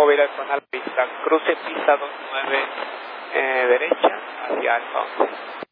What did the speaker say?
móvil con la pista, cruce pista 29 derecha hacia Alfa 11.